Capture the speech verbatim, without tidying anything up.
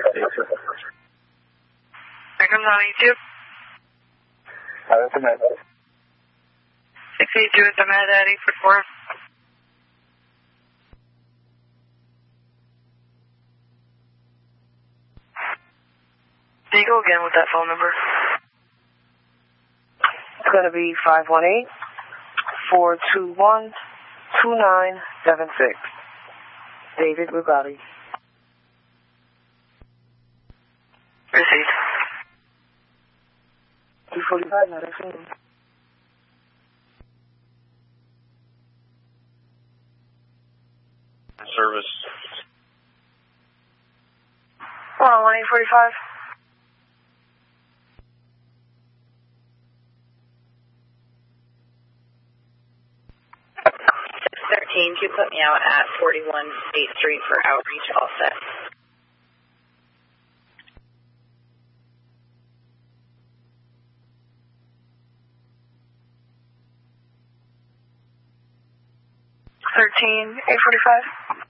Here comes on eighty-two. Uh, that's a med. six eighty-two at the med at eight forty-four. Can you go again with that phone number? It's going to be five one eight, four two one, two nine seven six. David Rugati. Received. two forty-five, not a Service. Hold on, one eight forty-five. thirteen, you put me out at forty-one State Street for outreach all set. thirteen, eight forty-five.